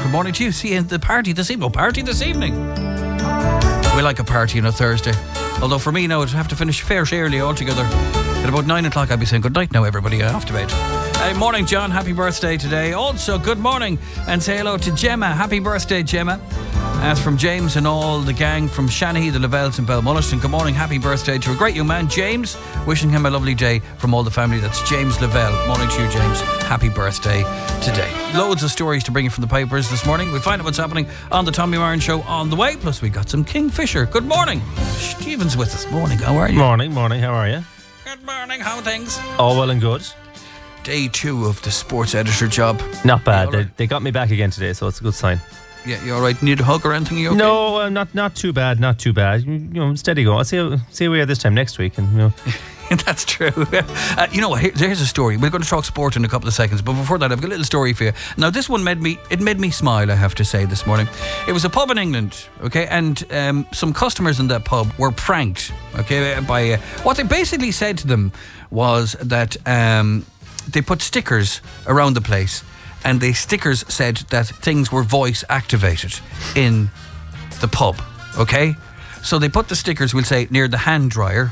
good morning to you. See you at the party this evening. Party this evening. We like a party on a Thursday. Although for me now, I'd have to finish fair early altogether. At about 9 o'clock, I'd be saying good night now, everybody. Off to bed. Morning, John. Happy birthday today. Also, good morning. And say hello to Gemma. Happy birthday, Gemma. As from James and all the gang from Shanahee, the Lavelles and Belmulliston. Good morning. Happy birthday to a great young man, James. Wishing him a lovely day from all the family. That's James Lavelle. Morning to you, James. Happy birthday today. Loads of stories to bring you from the papers this morning. We'll find out what's happening on the Tommy Marin Show on the way. Plus, we got some Kingfisher. Good morning. Stephen's with us. Morning. How are you? Morning. How are you? Good morning. How are things? All well and good. Day 2 of the sports editor job. Not bad. They got me back again today, so it's a good sign. Yeah, you all right? Need a hug or anything? You okay? No, not too bad. Not too bad. You know, steady going. I'll see how we are this time next week, and you know. That's true. You know what? Here's a story. We're going to talk sport in a couple of seconds, but before that, I've got a little story for you. Now, this one made me smile, I have to say, this morning. It was a pub in England, okay, and some customers in that pub were pranked, okay, by what they basically said to them was that they put stickers around the place, and the stickers said that things were voice activated in the pub, okay? So they put the stickers, we'll say, near the hand dryer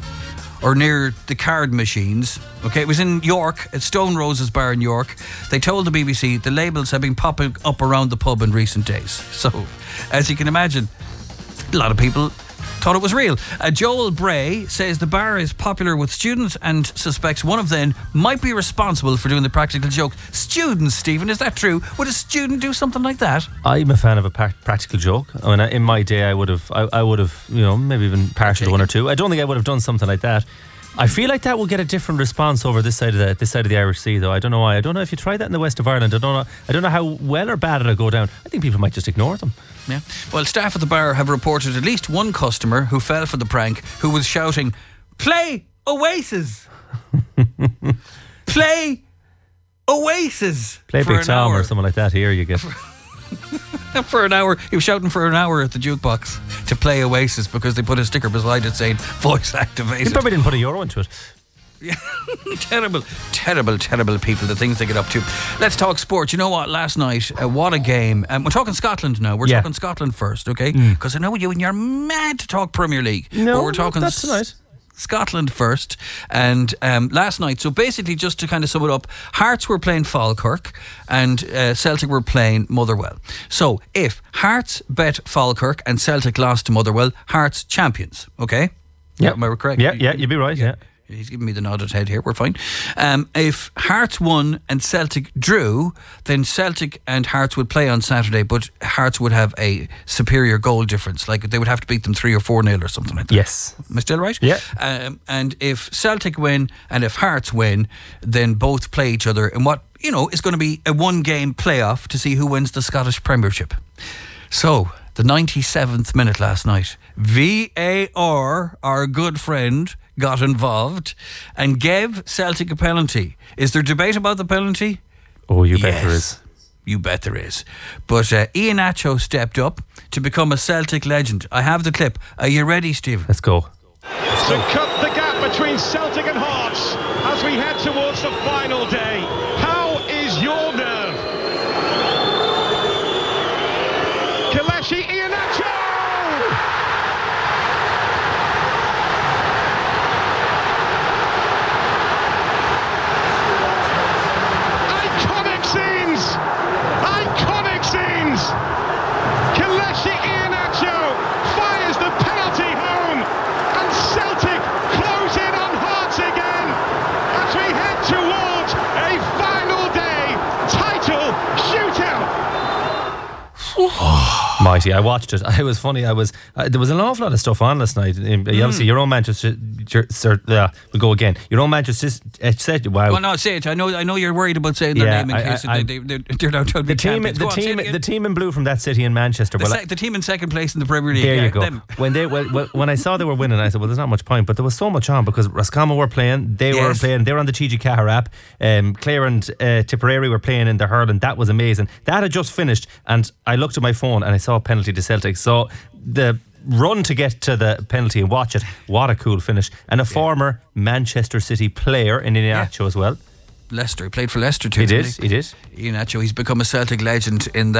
or near the card machines. Okay, it was in York, at Stone Roses Bar in York. They told the BBC the labels have been popping up around the pub in recent days. So, as you can imagine, a lot of people thought it was real. Joel Bray says the bar is popular with students and suspects one of them might be responsible for doing the practical joke. Students, Stephen, is that true? Would a student do something like that? I'm a fan of a practical joke. I mean, in my day, I would have, you know, maybe even partial to one or two. I don't think I would have done something like that. I feel like that will get a different response over this side of the Irish Sea, though. I don't know why. I don't know if you try that in the west of Ireland. I don't know how well or bad it'll go down. I think people might just ignore them. Yeah. Well, staff at the bar have reported at least one customer who fell for the prank, who was shouting, "Play Oasis! Play Oasis!" Play Big Tom or something like that. Here you get. For an hour. He was shouting for an hour at the jukebox to play Oasis because they put a sticker beside it saying voice activated. He probably didn't put €1 into it. Yeah. terrible people, the things they get up to. Let's talk sport. You know what, last night, what a game. We're talking Scotland now. We're talking Scotland first, okay? Because I know you and you're mad to talk Premier League. No, but we're talking that's tonight. Scotland first. And last night, so basically just to kind of sum it up, Hearts were playing Falkirk and Celtic were playing Motherwell. So if Hearts bet Falkirk and Celtic lost to Motherwell, Hearts champions, okay? Yeah. Am I correct? Yeah, you'd be right, yeah. He's giving me the nodded head here. We're fine. If Hearts won and Celtic drew, then Celtic and Hearts would play on Saturday, but Hearts would have a superior goal difference. Like they would have to beat them 3 or 4-0 or something like that. Yes. Am I still right? Yeah. And if Celtic win and if Hearts win, then both play each other in what, you know, is going to be a 1-game playoff to see who wins the Scottish Premiership. So, the 97th minute last night, VAR, our good friend, got involved and gave Celtic a penalty. Is there debate about the penalty? Oh, you bet there is. You bet there is. But Iheanacho stepped up to become a Celtic legend. I have the clip. Are you ready, Stephen? Let's go. To cut the gap between Celtic and Hearts as we head towards the final day. How is your nerve? Kelechi Iheanacho! Iconic scenes! Kelechi Iheanacho fires the penalty home and Celtic close in on Hearts again as we head towards a final day title shootout. Mighty, I watched it. It was funny. There was an awful lot of stuff on last night. Obviously, your own Manchester. We'll go again. Your own Manchester said, "Wow." Well, no, say it. I know you're worried about saying their name in case they're now told the team in blue from that city in Manchester. The team in second place in the Premier League. There you go. When I saw they were winning, I said, "Well, there's not much point." But there was so much on because Roscommon were playing. They were on the TG Cahir app. Clare and Tipperary were playing in the hurling. That was amazing. That had just finished, and I looked at my phone and I saw a penalty to Celtic. So the run to get to the penalty and watch it, what a cool finish. And a former Manchester City player in Iheanacho as well. Leicester, he played for Leicester too. He did. Iheanacho, he's become a Celtic legend in that.